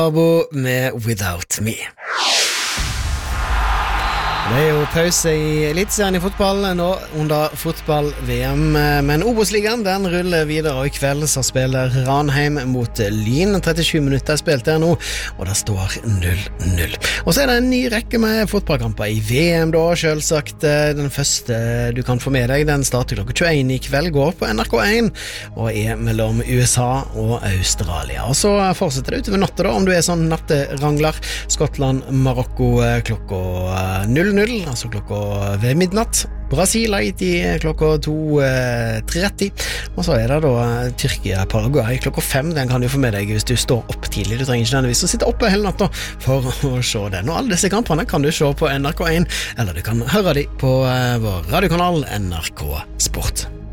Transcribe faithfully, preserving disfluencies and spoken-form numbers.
Abo med Without Me. Det er jo pause i elitserien i fotball nå under fotball-V M, men Obos-ligaen den ruller videre, og i kveld så spiller Ranheim mot Lyn. trettisju minutter spilt der nå, og det står null null. Og så er det en ny rekke med fotballkamper i V M da, selvsagt. Den første du kan få med deg, den starter klokka tjueen i kveld, går på N R K én, og er mellom U S A og Australia. Og så fortsetter det utover natta da, om du er sånn natterangler. Skottland, Marokko klokka null null, altså klokka ved midnatt. Brasil har gitt i klokka to tretti, og så er det da Tyrkia, Paraguay klokka fem. Den kan du få med deg hvis du står opp tidlig. Du trenger ikke nødvendigvis å sitte oppe hele natta for å se den. Og alle disse kampene kan du se på N R K én, eller du kan høre de på vår radiokanal N R K Sport.